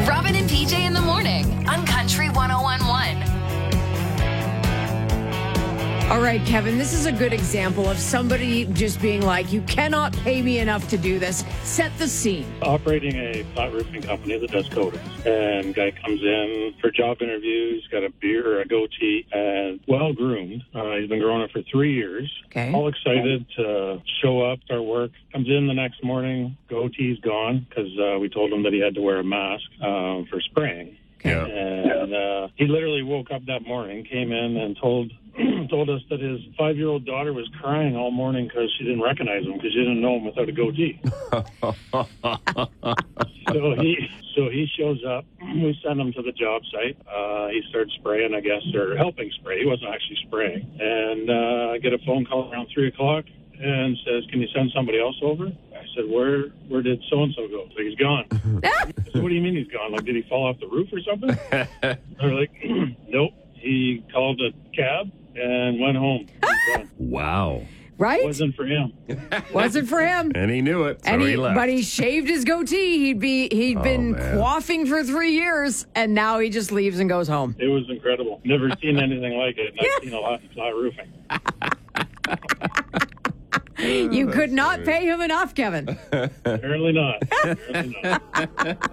Robin and PJ in the morning on Country 101.1. All right, Kevin, this is a good example of somebody just being like, you cannot pay me enough to do this. Set the scene. Operating a flat roofing company that does coatings. And guy comes in for job interviews, got a beard or a goatee, and well-groomed. He's been growing it for 3 years. Okay. All excited to show up, start work. Comes in the next morning, goatee's gone because we told him that he had to wear a mask for spraying. Yeah. And he literally woke up that morning, came in and told us that his 5-year-old daughter was crying all morning because she didn't recognize him because she didn't know him without a goatee. So he shows up. We send him to the job site. He starts spraying, I guess, or helping spray. He wasn't actually spraying. And I get a phone call around 3 o'clock and says, can you send somebody else over? I said, where did so-and-so go? So he's gone. I said, what do you mean he's gone? Like, did he fall off the roof or something? They're like, nope. He called a cab and went home. Wow. Right? Wasn't for him. Wasn't for him. And he knew it, so And he left. But he shaved his goatee. He'd been man. quaffing for 3 years, and now he just leaves and goes home. It was incredible. Never seen anything like it. And I've seen a lot in flat roofing. You could not pay him enough, Kevin. Apparently not. Apparently not.